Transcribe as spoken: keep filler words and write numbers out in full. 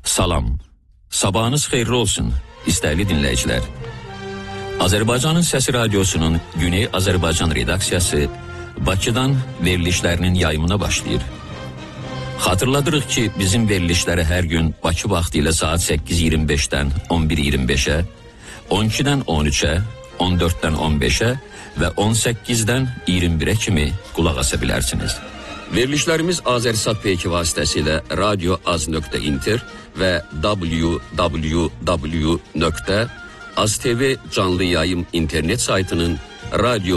Salam. Sabahınız xeyirli olsun, istəyili dinləyicilər. Azərbaycanın Səsi Radyosu'nun Güney Azərbaycan redaksiyası Bakıdan verilişlərinin yayımına başlayır. Xatırladırıq ki, bizim verilişləri hər gün Bakı vaxtı ilə saat səkkiz iyirmi beşdən on bir iyirmi beşə, on ikidən on üçə, on dörddən on beşə və on səkkizdən iyirmi birə kimi qulaq asa bilərsiniz. Verilişlərimiz Azərsat P iki vasitəsilə radio az nöqtə inter və w w w nöqtə az tv canlı yayım internet saytının radyo